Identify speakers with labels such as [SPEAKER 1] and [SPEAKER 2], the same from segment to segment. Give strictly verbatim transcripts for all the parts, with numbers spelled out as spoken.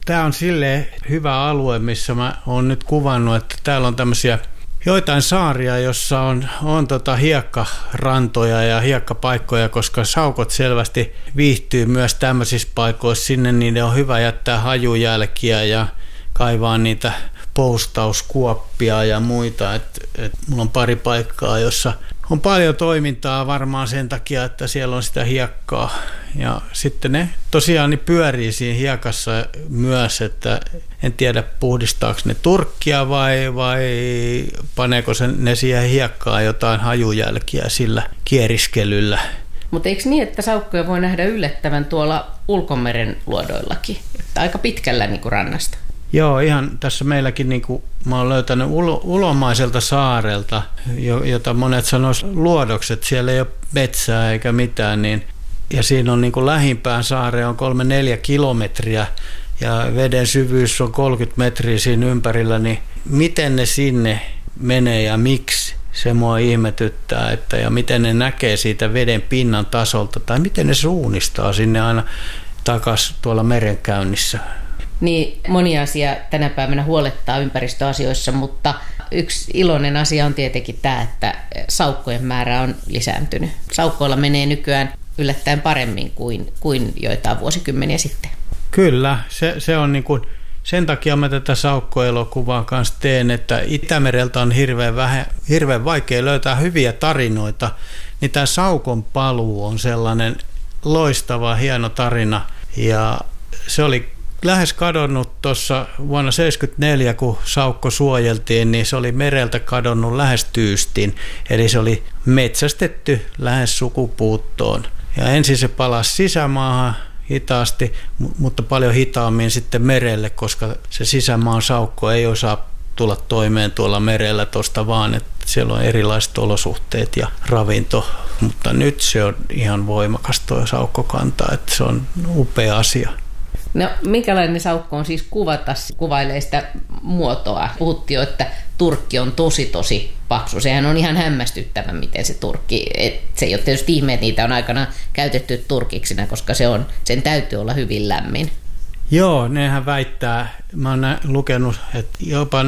[SPEAKER 1] Tämä on silleen hyvä alue, missä mä oon nyt kuvannut, että täällä on tämmöisiä joitain saaria, jossa on, on tota hiekkarantoja ja hiekkapaikkoja, koska saukot selvästi viihtyy myös tämmöisissä paikoissa. Sinne niiden on hyvä jättää hajujälkiä ja kaivaa niitä poustauskuoppia ja muita. Et, et mulla on pari paikkaa, jossa on paljon toimintaa varmaan sen takia, että siellä on sitä hiekkaa. Ja sitten ne tosiaan niin pyörii siinä hiekassa myös, että en tiedä puhdistaako ne turkkia vai, vai paneeko se, ne siihen hiekkaan jotain hajujälkiä sillä kieriskelyllä.
[SPEAKER 2] Mutta eikö niin, että saukkoja voi nähdä yllättävän tuolla ulkomeren luodoillakin, että aika pitkällä niin kuin rannasta?
[SPEAKER 1] Joo, ihan tässä meilläkin niin kuin mä oon löytänyt ulo, ulomaiselta saarelta, jota monet sanois luodokset, siellä ei ole metsää eikä mitään, niin, ja siinä on niin kuin lähimpään saareen on kolme neljä kilometriä ja veden syvyys on kolmekymmentä metriä siinä ympärillä, niin miten ne sinne menee ja miksi? Se mua ihmetyttää, että ja miten ne näkee siitä veden pinnan tasolta tai miten ne suunnistaa sinne aina takas tuolla merenkäynnissä.
[SPEAKER 2] Niin, moni asia tänä päivänä huolettaa ympäristöasioissa, mutta yksi iloinen asia on tietenkin tämä, että saukkojen määrä on lisääntynyt. Saukkoilla menee nykyään yllättäen paremmin kuin, kuin joitain vuosikymmeniä sitten.
[SPEAKER 1] Kyllä, se, se on niin kuin, sen takia mä tätä saukkoelokuvaa kanssa teen, että Itämereltä on hirveän, vähän, hirveän vaikea löytää hyviä tarinoita, niin tämä saukon paluu on sellainen loistava, hieno tarina ja se oli lähes kadonnut tuossa vuonna seitsemänkymmentäneljä, kun saukko suojeltiin, niin se oli mereltä kadonnut lähes tyystin. Eli se oli metsästetty lähes sukupuuttoon. Ja ensin se palasi sisämaahan hitaasti, mutta paljon hitaammin sitten merelle, koska se sisämaan saukko ei osaa tulla toimeen tuolla merellä tuosta vaan, että siellä on erilaiset olosuhteet ja ravinto. Mutta nyt se on ihan voimakas tuo saukkokanta, että se on upea asia.
[SPEAKER 2] No, minkälainen saukko on siis kuvata? Kuvailee sitä muotoa. Puhuttiin jo, että turkki on tosi tosi paksu. Sehän on ihan hämmästyttävä, miten se turkki. Et se ei ole tietysti ihme, että niitä on aikana käytetty turkiksina, koska se on, sen täytyy olla hyvin lämmin.
[SPEAKER 1] Joo, nehän väittää, mä oon lukenut, että jopa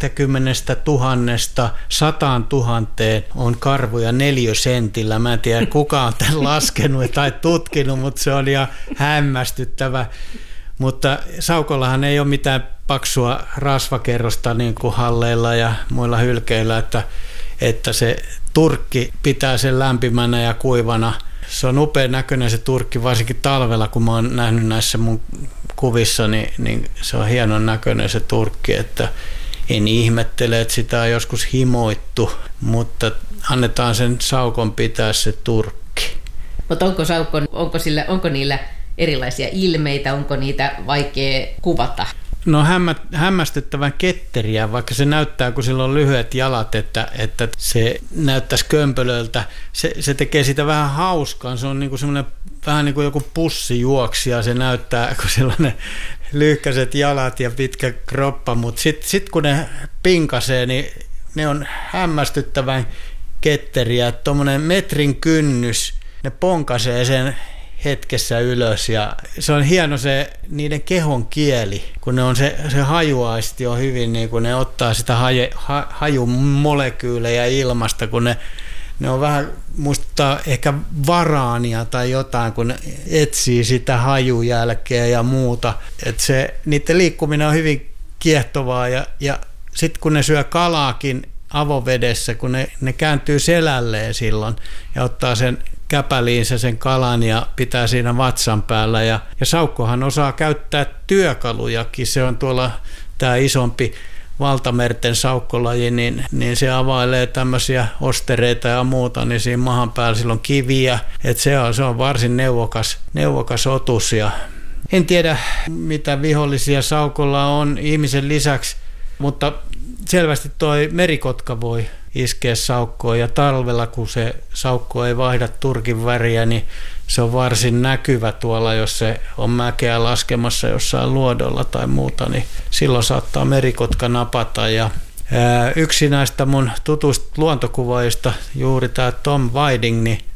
[SPEAKER 1] neljästäkymmenestätuhannesta sataan tuhanteen on karvoja neliösentillä. Mä en tiedä, kuka on tämän laskenut tai tutkinut, mutta se on ihan hämmästyttävä. Mutta saukollahan ei ole mitään paksua rasvakerrosta niin kuin halleilla ja muilla hylkeillä, että, että se turkki pitää sen lämpimänä ja kuivana. Se on upean näköinen se turkki, varsinkin talvella, kun mä oon nähnyt näissä mun kuvissa, niin, niin se on hienon näköinen se turkki, että en ihmettele, että sitä on joskus himoittu, mutta annetaan sen saukon pitää se turkki.
[SPEAKER 2] Mutta onko saukon, onko, sillä, onko niillä erilaisia ilmeitä, onko niitä vaikea kuvata?
[SPEAKER 1] No hämmä, hämmästyttävän ketteriä, vaikka se näyttää, kun sillä on lyhyet jalat, että, että se näyttäisi kömpelöltä. Se, se tekee sitä vähän hauskaa. Se on niin kuin semmoinen vähän niin kuin joku pussijuoksija. Se näyttää, kun sillä on ne lyhkäiset jalat ja pitkä kroppa. Mutta sitten sit kun ne pinkasee, niin ne on hämmästyttävän ketteriä. Tuommoinen metrin kynnys, ne ponkasee sen hetkessä ylös ja se on hieno se niiden kehon kieli, kun ne on se, se hajuaisti on hyvin niin kun ne ottaa sitä haje, ha, hajumolekyylejä ilmasta, kun ne, ne on vähän muistuttaa ehkä varaania tai jotain, kun ne etsii sitä hajujälkeä ja muuta. Et se, niiden liikkuminen on hyvin kiehtovaa ja, ja sitten kun ne syö kalaakin avovedessä, kun ne, ne kääntyy selälleen silloin ja ottaa sen käpäliinsä sen kalan ja pitää siinä vatsan päällä. Ja, ja saukkohan osaa käyttää työkalujakin. Se on tuolla tämä isompi valtamerten saukkolaji, niin, niin se availee tämmöisiä ostereita ja muuta, niin siinä mahan päällä sillä on kiviä. Että se on, se on varsin neuvokas, neuvokas otus. Ja en tiedä, mitä vihollisia saukolla on ihmisen lisäksi, mutta selvästi toi merikotka voi iskeä saukkoon ja talvella, kun se saukko ei vaihda turkin väriä, niin se on varsin näkyvä tuolla, jos se on mäkeä laskemassa jossain luodolla tai muuta, niin silloin saattaa merikotka napata. Ja ää, yksi näistä mun tutuista luontokuvaajista, juuri tämä Tom Whiting, niin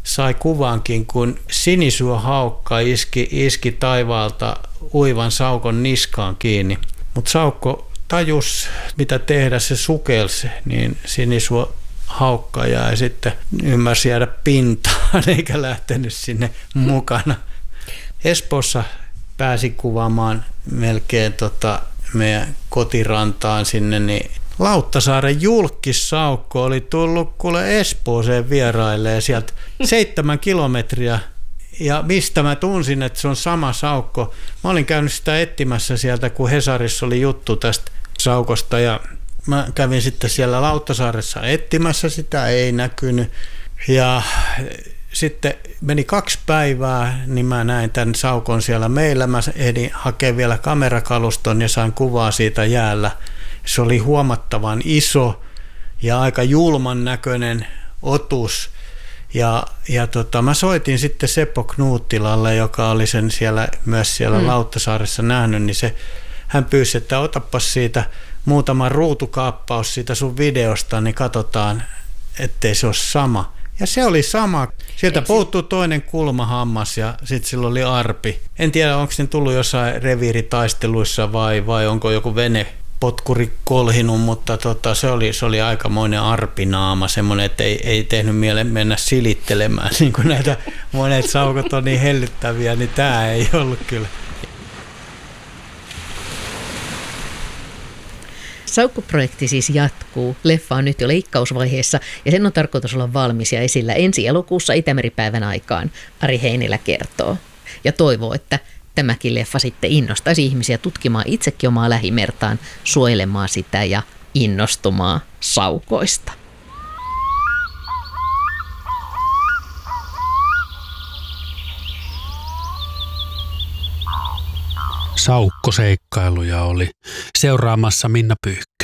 [SPEAKER 1] sai kuvankin, kun sinisuohaukka iski, iski taivaalta uivan saukon niskaan kiinni. Mutta saukko tajus, mitä tehdä, se sukelsi, niin sinisuohaukka ja sitten ymmärsi jäädä pintaan eikä lähtenyt sinne mukana. Espoossa pääsi kuvaamaan melkein tota meidän kotirantaan sinne, niin Lauttasaaren julkissaukko oli tullut kuule Espooseen vierailemaan sieltä seitsemän kilometriä. Ja mistä mä tunsin, että se on sama saukko. Mä olin käynyt sitä etsimässä sieltä, kun Hesarissa oli juttu tästä saukosta. Ja mä kävin sitten siellä Lauttasaaressa etsimässä sitä, ei näkynyt. Ja sitten meni kaksi päivää, niin mä näin tämän saukon siellä meillä. Mä ehdin hakea vielä kamerakaluston ja sain kuvaa siitä jäällä. Se oli huomattavan iso ja aika julman näköinen otus. Ja, ja tota, mä soitin sitten Seppo Knuuttilalle, joka oli sen siellä, myös siellä mm. Lauttasaaressa nähnyt, niin se, hän pyysi, että otapas siitä muutama ruutukaappaus siitä sun videosta, niin katsotaan, ettei se ole sama. Ja se oli sama. Sieltä Eikö puuttuu se... toinen kulmahammas ja sitten sillä oli arpi. En tiedä, onko ne tullut jossain reviiritaisteluissa vai, vai onko joku vene potkuri kolhinut, mutta tota, se, oli, se oli aikamoinen arpinaama, semmoinen, että ei, ei tehnyt mieleen mennä silittelemään, niin kuin näitä monet saukot on niin hellyttäviä, niin tämä ei ollut kyllä.
[SPEAKER 2] Saukkoprojekti siis jatkuu. Leffa on nyt jo leikkausvaiheessa ja sen on tarkoitus olla valmis ja esillä ensi elokuussa Itämeripäivän aikaan, Ari Heinilä kertoo. Ja toivoo, että tämäkin leffa sitten innostaisi ihmisiä tutkimaan itsekin omaa lähimertaan, suojelemaan sitä ja innostumaan saukoista.
[SPEAKER 3] Saukkoseikkailuja oli seuraamassa Minna Pyykkö.